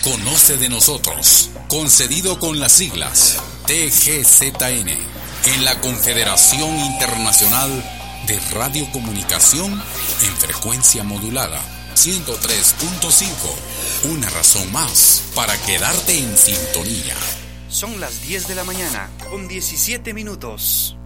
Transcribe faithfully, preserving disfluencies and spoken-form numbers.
Conoce de nosotros, concedido con las siglas T G Z N, en la Confederación Internacional de Radiocomunicación en frecuencia modulada ciento tres punto cinco. Una razón más para quedarte en sintonía. Son las diez de la mañana con diecisiete minutos.